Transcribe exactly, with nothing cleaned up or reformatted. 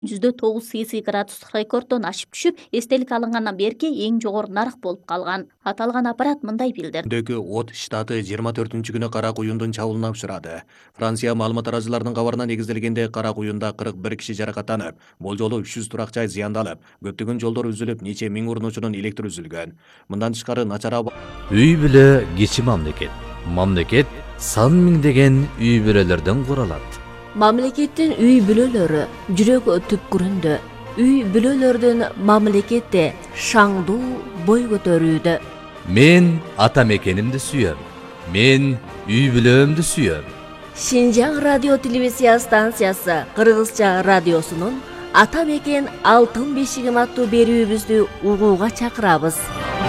жүздө тогуз Цельсий градустук рекорддон ашып түшүп, эстелик алынгандан берки эң жогору нарк болуп калган. Аталган аппарат мындай билдирди. Дөкү От штаты жыйырма төртүнчү күнү кара куюндун чабуулуна учурады. Франция маалымат арачыларынын кабарына негизделгенде кара куюнда кырк бир киши жаракаттанып, болжолу үч жүз турак жай зыяндалып, көптөгөн жолдор үзүлүп, нече миң урунуучунун электр үзүлгөн. Мындан тышкары начар аба. Үй бүлө кичи мамлекет. Мамлекет сан миңдеген үй бүлөлөрдөн куралат. Мамлекеттин үй бүлөлөрү жүрөк түпкүрүндө. Үй бүлөлөрдүн мамлекетте шаңдуу бой көтөрүүдө. Мен ата мекенимди сүйөм. Мен үй бүлөмдү сүйөм. Шинжаң радио телевизия станциясы Кыргызча радиосунун Ата мекен алтын бешигим аттуу берүүбүздү угууга чакырабыз.